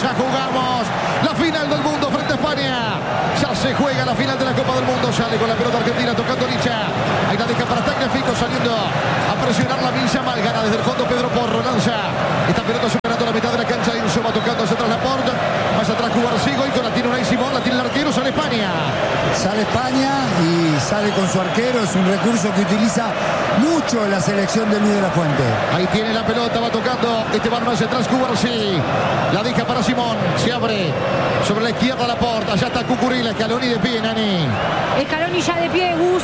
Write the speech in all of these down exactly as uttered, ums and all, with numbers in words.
ya jugamos la final del mundo frente a España. Ya se juega la final de la Copa del Mundo. Sale con la pelota Argentina tocando Licha. Ahí la deja para Tagliafico saliendo a presionar la Villa Mal. Gana desde el fondo Pedro Porro. Lanza esta pelota superando la mitad de la cancha. Enzo va tocando hacia atrás Laporte. Más atrás Cubarsí. Y con la tiene Unai Simón. La tiene el arquero. Sale España. Sale España y sale con su arquero. Es un recurso que utiliza mucho la selección de Luis de la Fuente. Ahí tiene la pelota. Va tocando Esteban más atrás Cubarsí. La deja para Simón. Se abre sobre la izquierda Laporte. Allá está Cucurella. Scaloni de pie, Nani. Scaloni ya de pie, Gus.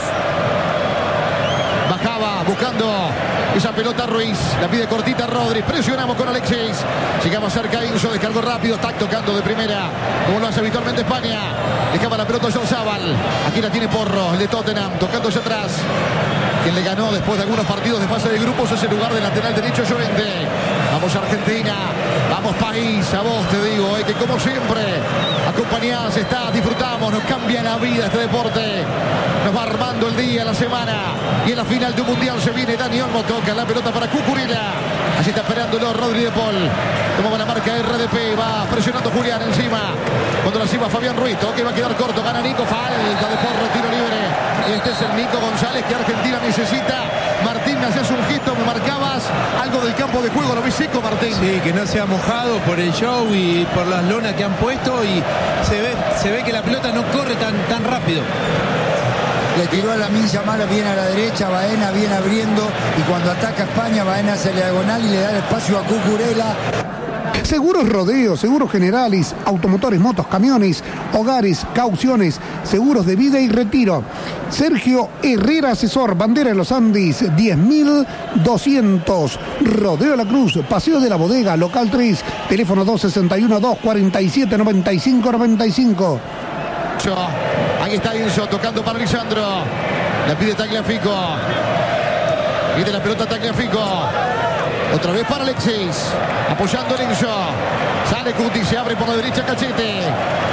Bajaba buscando esa pelota Ruiz. La pide cortita Rodri. Presionamos con Alexis. Llegamos cerca Inso. Descargó rápido. Está tocando de primera. Como lo hace habitualmente España. Dejaba la pelota John Zabal. Aquí la tiene Porro. El de Tottenham. Tocando hacia atrás. Quien le ganó después de algunos partidos de fase de grupos es el lugar de lateral derecho Llorente. Vamos Argentina. Vamos país. A vos te digo. Eh, que como siempre acompañás, está, disfrutamos. Nos cambia la vida este deporte. Nos va armando el día, la semana. Y en la final de un mundial se viene Dani Olmo. Toca la pelota para Cucurella. Allí está esperándolo Rodri de Paul. Tomaba la marca R D P. Va presionando Julián encima. Cuando la encima Fabián Ruiz. Que va a quedar corto. Gana Nico. Falta de Porro. Tiro libre. Este es el Nico González que Argentina necesita. Martín, me hacías un gesto. Me marcabas algo del campo de juego. Lo vi seco, Martín. Sí, que no se ha mojado por el show y por las lonas que han puesto. Y se ve, se ve que la pelota no corre tan, tan rápido. Le tiró a la milla mala bien a la derecha, Baena viene abriendo y cuando ataca España, Baena hace la diagonal y le da el espacio a Cucurella. Seguros Rodeo, Seguros Generales, automotores, motos, camiones, hogares, cauciones, seguros de vida y retiro. Sergio Herrera Asesor, Bandera de los Andes, diez mil doscientos. Rodeo La Cruz, Paseo de la Bodega, local tres, teléfono dos sesenta y uno, dos cuarenta y siete, noventa y cinco noventa y cinco. Ahí está Enzo tocando para Lisandro. La pide Tagliafico. Pide la pelota Tagliafico. Otra vez para Alexis. Apoyando a Enzo. Sale Cuti, se abre por la derecha Cachete.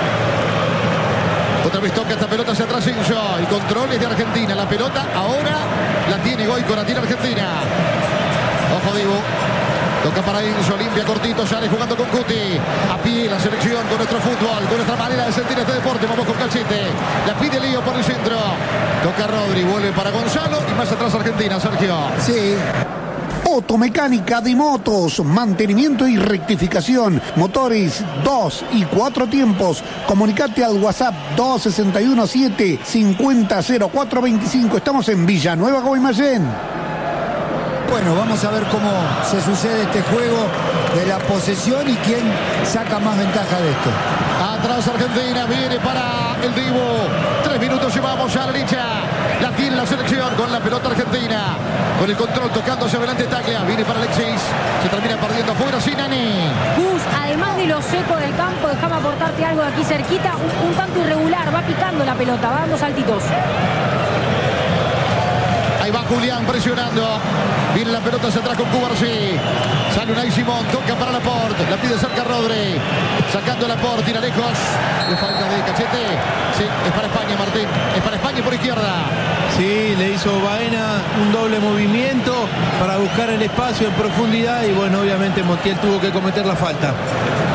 Otra vez toca esta pelota hacia atrás Enzo. Y controles de Argentina. La pelota ahora la tiene Goico, la tiene Argentina. Ojo Dibu. Toca para Enzo, limpia cortito, sale jugando con Cuti. A pie la selección con nuestro fútbol, con nuestra manera de sentir este deporte. Vamos con Cachete. La pide Lío por el centro. Toca Rodri, vuelve para Gonzalo y más atrás Argentina, Sergio. Sí. Automecánica de motos, mantenimiento y rectificación, motores dos y cuatro tiempos. Comunicate al WhatsApp dos sesenta y uno, siete cincuenta, cero cuatro veinticinco. Estamos en Villanueva, Guaymallén. Bueno, vamos a ver cómo se sucede este juego de la posesión y quién saca más ventaja de esto. Atrás Argentina, viene para el Dibu. Tres minutos llevamos ya a la derecha. La tiene la selección con la pelota Argentina. Con el control tocando hacia adelante Taglia. Viene para Alexis. Se termina perdiendo afuera sin Nani. Gus, además de lo seco del campo, déjame aportarte algo de aquí cerquita. Un, un tanto irregular, va picando la pelota, va dando saltitos. Ahí va Julián presionando. Viene la pelota hacia atrás con Cubarsí. Sale Unai Simón, toca para Laporte. La pide cerca Rodri. Sacando Laporte, tira lejos. Le falta de Cachete. Sí, es para España, Martín. Es para España por izquierda. Sí, le hizo Baena un doble movimiento para buscar el espacio en profundidad. Y bueno, obviamente Montiel tuvo que cometer la falta.